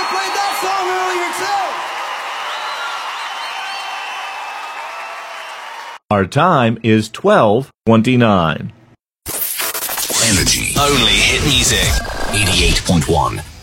played that song earlier too. Our time is 12:29. Energy. Only hit music. 88.1.